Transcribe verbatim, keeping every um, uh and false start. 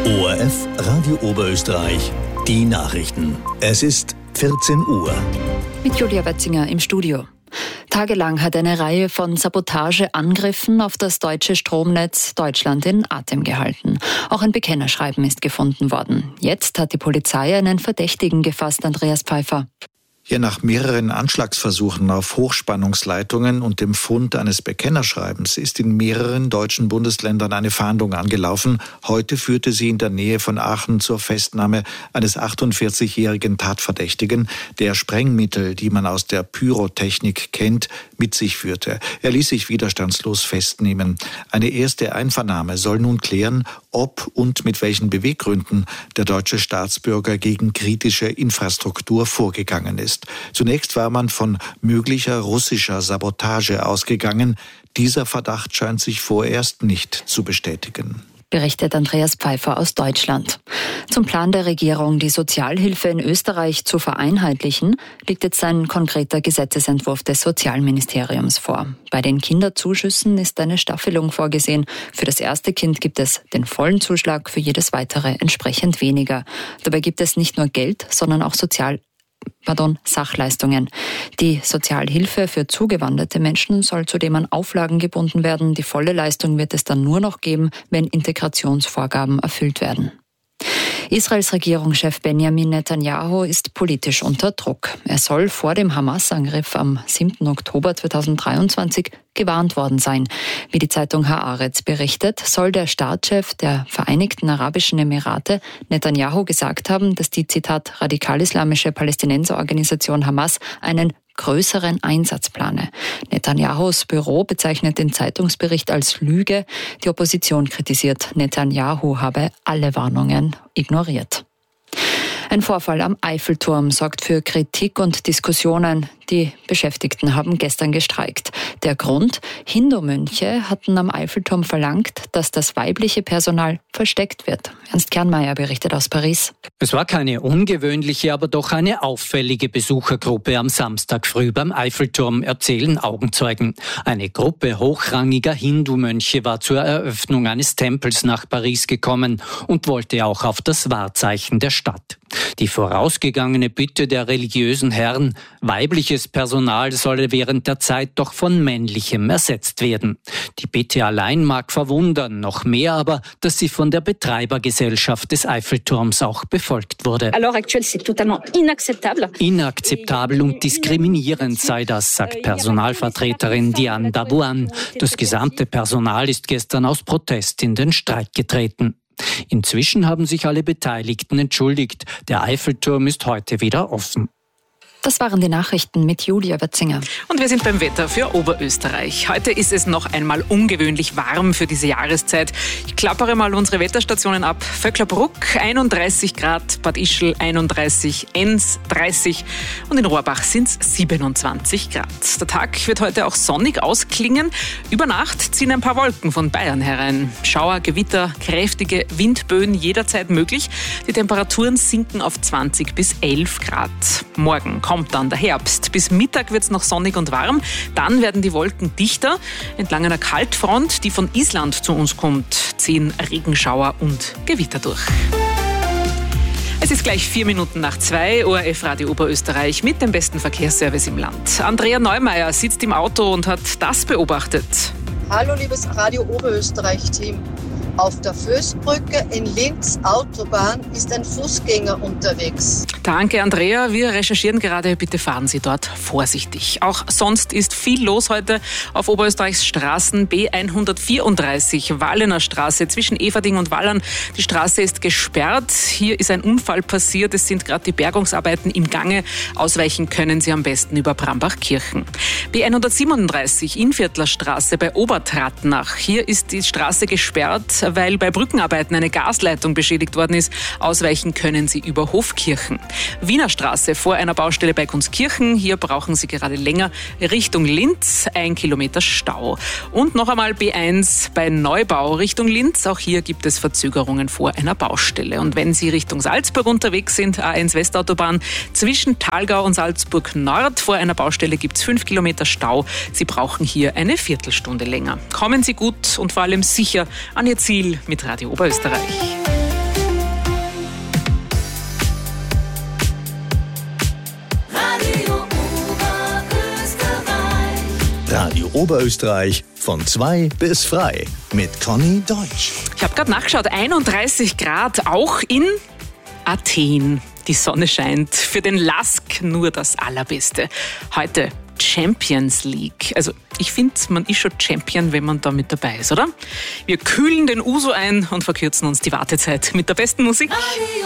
O R F Radio Oberösterreich, die Nachrichten. Es ist vierzehn Uhr. Mit Julia Wetzinger im Studio. Tagelang hat eine Reihe von Sabotageangriffen auf das deutsche Stromnetz Deutschland in Atem gehalten. Auch ein Bekennerschreiben ist gefunden worden. Jetzt hat die Polizei einen Verdächtigen gefasst, Andreas Pfeiffer. Hier nach mehreren Anschlagsversuchen auf Hochspannungsleitungen und dem Fund eines Bekennerschreibens ist in mehreren deutschen Bundesländern eine Fahndung angelaufen. Heute führte sie in der Nähe von Aachen zur Festnahme eines achtundvierzigjährigen Tatverdächtigen, der Sprengmittel, die man aus der Pyrotechnik kennt, mit sich führte. Er ließ sich widerstandslos festnehmen. Eine erste Einvernahme soll nun klären, ob und mit welchen Beweggründen der deutsche Staatsbürger gegen kritische Infrastruktur vorgegangen ist. Zunächst war man von möglicher russischer Sabotage ausgegangen. Dieser Verdacht scheint sich vorerst nicht zu bestätigen. Berichtet Andreas Pfeiffer aus Deutschland. Zum Plan der Regierung, die Sozialhilfe in Österreich zu vereinheitlichen, liegt jetzt ein konkreter Gesetzesentwurf des Sozialministeriums vor. Bei den Kinderzuschüssen ist eine Staffelung vorgesehen. Für das erste Kind gibt es den vollen Zuschlag, für jedes weitere entsprechend weniger. Dabei gibt es nicht nur Geld, sondern auch Sozial Pardon, Sachleistungen. Die Sozialhilfe für zugewanderte Menschen soll zudem an Auflagen gebunden werden. Die volle Leistung wird es dann nur noch geben, wenn Integrationsvorgaben erfüllt werden. Israels Regierungschef Benjamin Netanyahu ist politisch unter Druck. Er soll vor dem Hamas-Angriff am siebten Oktober zweitausenddreiundzwanzig gewarnt worden sein. Wie die Zeitung Haaretz berichtet, soll der Staatschef der Vereinigten Arabischen Emirate Netanyahu gesagt haben, dass die, Zitat, radikal-islamische Palästinenserorganisation Hamas einen größeren Einsatz plane. Netanyahus Büro bezeichnet den Zeitungsbericht als Lüge. Die Opposition kritisiert, Netanyahu habe alle Warnungen ignoriert. Ein Vorfall am Eiffelturm sorgt für Kritik und Diskussionen. Die Beschäftigten haben gestern gestreikt. Der Grund? Hindu-Mönche hatten am Eiffelturm verlangt, dass das weibliche Personal versteckt wird. Ernst Kernmeier berichtet aus Paris. Es war keine ungewöhnliche, aber doch eine auffällige Besuchergruppe am Samstag früh beim Eiffelturm, erzählen Augenzeugen. Eine Gruppe hochrangiger Hindu-Mönche war zur Eröffnung eines Tempels nach Paris gekommen und wollte auch auf das Wahrzeichen der Stadt. Die vorausgegangene Bitte der religiösen Herren, weibliches Personal solle während der Zeit doch von männlichem ersetzt werden. Die Bitte allein mag verwundern, noch mehr aber, dass sie von der Betreibergesellschaft des Eiffelturms auch befolgt wurde. Inakzeptabel und diskriminierend sei das, sagt Personalvertreterin Diane Dabouan. Das gesamte Personal ist gestern aus Protest in den Streik getreten. Inzwischen haben sich alle Beteiligten entschuldigt. Der Eiffelturm ist heute wieder offen. Das waren die Nachrichten mit Julia Wetzinger. Und wir sind beim Wetter für Oberösterreich. Heute ist es noch einmal ungewöhnlich warm für diese Jahreszeit. Ich klappere mal unsere Wetterstationen ab. Vöcklerbruck einunddreißig Grad, Bad Ischl einunddreißig, Enns dreißig und in Rohrbach sind es siebenundzwanzig Grad. Der Tag wird heute auch sonnig ausklingen. Über Nacht ziehen ein paar Wolken von Bayern herein. Schauer, Gewitter, kräftige Windböen jederzeit möglich. Die Temperaturen sinken auf zwanzig bis elf Grad. Morgen kommt dann der Herbst. Bis Mittag wird es noch sonnig und warm. Dann werden die Wolken dichter. Entlang einer Kaltfront, die von Island zu uns kommt, ziehen Regenschauer und Gewitter durch. Es ist gleich vier Minuten nach zwei, O R F Radio Oberösterreich mit dem besten Verkehrsservice im Land. Andrea Neumeier sitzt im Auto und hat das beobachtet. Hallo liebes Radio Oberösterreich-Team. Auf der Fößbrücke in Linz Autobahn ist ein Fußgänger unterwegs. Danke, Andrea. Wir recherchieren gerade. Bitte fahren Sie dort vorsichtig. Auch sonst ist viel los heute auf Oberösterreichs Straßen. B hundertvierunddreißig, Wallener Straße zwischen Everding und Wallern. Die Straße ist gesperrt. Hier ist ein Unfall passiert. Es sind gerade die Bergungsarbeiten im Gange. Ausweichen können Sie am besten über Brambachkirchen. B hundertsiebenunddreißig, Innviertler Straße bei Obertrattnach. Hier ist die Straße gesperrt, weil bei Brückenarbeiten eine Gasleitung beschädigt worden ist. Ausweichen können Sie über Hofkirchen. Wiener Straße vor einer Baustelle bei Gunskirchen. Hier brauchen Sie gerade länger Richtung Linz. Ein Kilometer Stau. Und noch einmal B eins bei Neubau Richtung Linz. Auch hier gibt es Verzögerungen vor einer Baustelle. Und wenn Sie Richtung Salzburg unterwegs sind, A eins Westautobahn zwischen Thalgau und Salzburg Nord vor einer Baustelle gibt es fünf Kilometer Stau. Sie brauchen hier eine Viertelstunde länger. Kommen Sie gut und vor allem sicher an Ihr Ziel mit Radio Oberösterreich. Oberösterreich von zwei bis frei mit Conny Deutsch. Ich habe gerade nachgeschaut, einunddreißig Grad auch in Athen. Die Sonne scheint. Für den Lask nur das Allerbeste. Heute Champions League. Also ich finde, man ist schon Champion, wenn man da mit dabei ist, oder? Wir kühlen den Uso ein und verkürzen uns die Wartezeit mit der besten Musik.